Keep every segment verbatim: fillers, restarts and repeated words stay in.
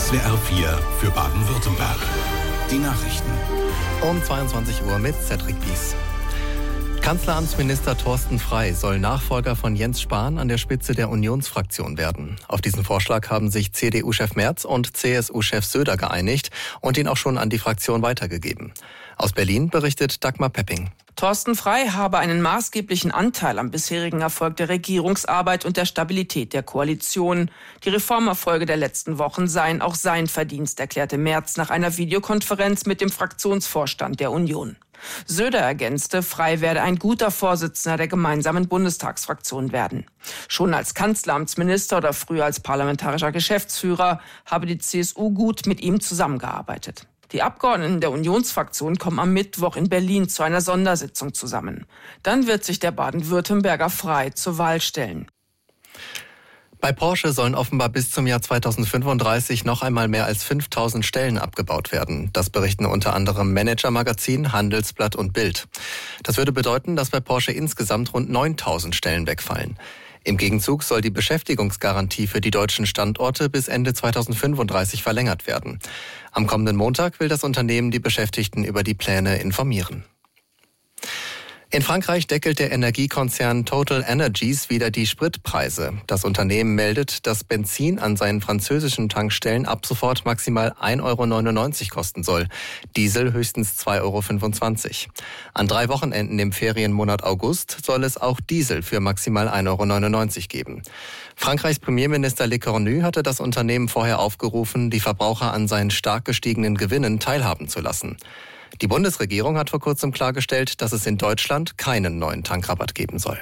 S W R vier für Baden-Württemberg. Die Nachrichten. Um zweiundzwanzig Uhr mit Cedric Bies. Kanzleramtsminister Thorsten Frey soll Nachfolger von Jens Spahn an der Spitze der Unionsfraktion werden. Auf diesen Vorschlag haben sich C D U-Chef Merz und C S U-Chef Söder geeinigt und ihn auch schon an die Fraktion weitergegeben. Aus Berlin berichtet Dagmar Pepping. Thorsten Frey habe einen maßgeblichen Anteil am bisherigen Erfolg der Regierungsarbeit und der Stabilität der Koalition. Die Reformerfolge der letzten Wochen seien auch sein Verdienst, erklärte Merz nach einer Videokonferenz mit dem Fraktionsvorstand der Union. Söder ergänzte, Frey werde ein guter Vorsitzender der gemeinsamen Bundestagsfraktion werden. Schon als Kanzleramtsminister oder früher als parlamentarischer Geschäftsführer habe die C S U gut mit ihm zusammengearbeitet. Die Abgeordneten der Unionsfraktion kommen am Mittwoch in Berlin zu einer Sondersitzung zusammen. Dann wird sich der Baden-Württemberger Frey zur Wahl stellen. Bei Porsche sollen offenbar bis zum Jahr zweitausendfünfunddreißig noch einmal mehr als fünftausend Stellen abgebaut werden. Das berichten unter anderem Manager-Magazin, Handelsblatt und Bild. Das würde bedeuten, dass bei Porsche insgesamt rund neuntausend Stellen wegfallen. Im Gegenzug soll die Beschäftigungsgarantie für die deutschen Standorte bis Ende zweitausendfünfunddreißig verlängert werden. Am kommenden Montag will das Unternehmen die Beschäftigten über die Pläne informieren. In Frankreich deckelt der Energiekonzern Total Energies wieder die Spritpreise. Das Unternehmen meldet, dass Benzin an seinen französischen Tankstellen ab sofort maximal ein Euro neunundneunzig kosten soll, Diesel höchstens zwei Euro fünfundzwanzig. An drei Wochenenden im Ferienmonat August soll es auch Diesel für maximal ein Euro neunundneunzig geben. Frankreichs Premierminister Le Cornu hatte das Unternehmen vorher aufgerufen, die Verbraucher an seinen stark gestiegenen Gewinnen teilhaben zu lassen. Die Bundesregierung hat vor kurzem klargestellt, dass es in Deutschland keinen neuen Tankrabatt geben soll.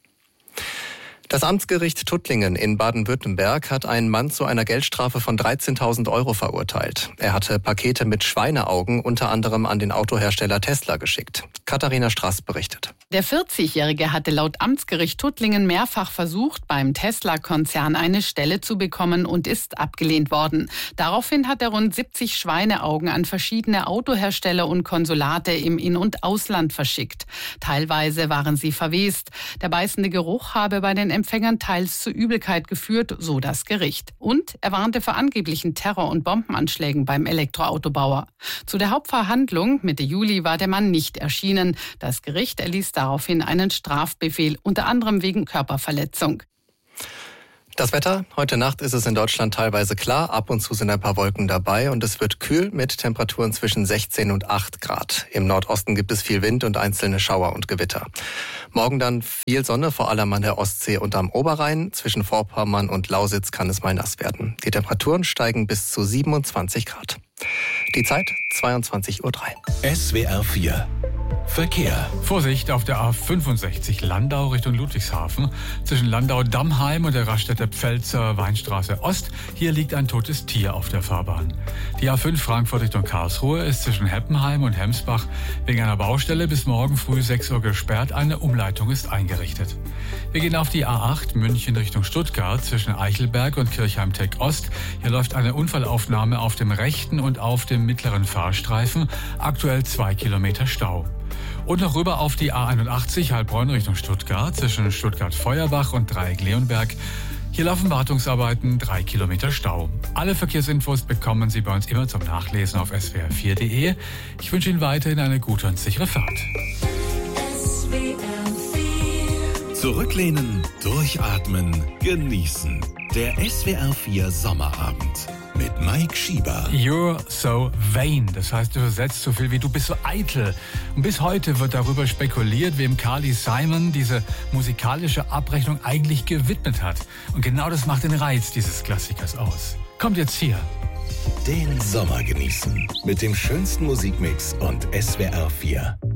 Das Amtsgericht Tuttlingen in Baden-Württemberg hat einen Mann zu einer Geldstrafe von dreizehntausend Euro verurteilt. Er hatte Pakete mit Schweineaugen unter anderem an den Autohersteller Tesla geschickt. Katharina Straß berichtet. Der vierzigjährige hatte laut Amtsgericht Tuttlingen mehrfach versucht, beim Tesla-Konzern eine Stelle zu bekommen und ist abgelehnt worden. Daraufhin hat er rund siebzig Schweineaugen an verschiedene Autohersteller und Konsulate im In- und Ausland verschickt. Teilweise waren sie verwest. Der beißende Geruch habe bei den Empfängern teils zu Übelkeit geführt, so das Gericht. Und er warnte vor angeblichen Terror- und Bombenanschlägen beim Elektroautobauer. Zu der Hauptverhandlung Mitte Juli war der Mann nicht erschienen. Das Gericht erließ daraufhin einen Strafbefehl, unter anderem wegen Körperverletzung. Das Wetter. Heute Nacht ist es in Deutschland teilweise klar. Ab und zu sind ein paar Wolken dabei und es wird kühl mit Temperaturen zwischen sechzehn und acht Grad. Im Nordosten gibt es viel Wind und einzelne Schauer und Gewitter. Morgen dann viel Sonne, vor allem an der Ostsee und am Oberrhein. Zwischen Vorpommern und Lausitz kann es mal nass werden. Die Temperaturen steigen bis zu siebenundzwanzig Grad. Die Zeit zweiundzwanzig Uhr drei. S W R vier Verkehr. Vorsicht auf der A fünfundsechzig Landau Richtung Ludwigshafen. Zwischen Landau-Dammheim und der Raststätte Pfälzer Weinstraße Ost. Hier liegt ein totes Tier auf der Fahrbahn. Die A fünf Frankfurt Richtung Karlsruhe ist zwischen Heppenheim und Hemsbach wegen einer Baustelle bis morgen früh sechs Uhr gesperrt. Eine Umleitung ist eingerichtet. Wir gehen auf die A acht München Richtung Stuttgart zwischen Eichelberg und Kirchheim-Tech Ost. Hier läuft eine Unfallaufnahme auf dem rechten und auf dem mittleren Fahrstreifen. Aktuell zwei Kilometer Stau. Und noch rüber auf die A einundachtzig Heilbronn Richtung Stuttgart zwischen Stuttgart-Feuerbach und Dreieck-Leonberg. Hier laufen Wartungsarbeiten, drei Kilometer Stau. Alle Verkehrsinfos bekommen Sie bei uns immer zum Nachlesen auf S W R vier Punkt de. Ich wünsche Ihnen weiterhin eine gute und sichere Fahrt. S W R vier. Zurücklehnen, durchatmen, genießen. Der S W R vier Sommerabend. Mit Mike Schieber. You're so vain. Das heißt übersetzt so viel wie du bist so eitel. Und bis heute wird darüber spekuliert, wem Carly Simon diese musikalische Abrechnung eigentlich gewidmet hat. Und genau das macht den Reiz dieses Klassikers aus. Kommt jetzt hier. Den Sommer genießen. Mit dem schönsten Musikmix und S W R vier.